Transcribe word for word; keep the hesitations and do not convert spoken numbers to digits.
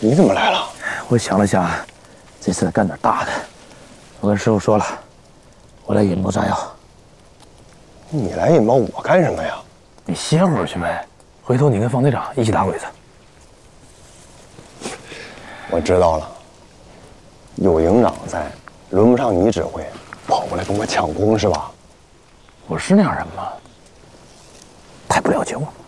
你怎么来了？ 我想了想，这次得干点大的。我跟师傅说了，我来引爆炸药。 你来引爆我干什么呀？ 你歇会儿去呗，回头你跟方队长一起打鬼子。 我知道了，有营长在，轮不上你指挥，跑过来跟我抢功是吧？ 我是那样人吗？太不了解我。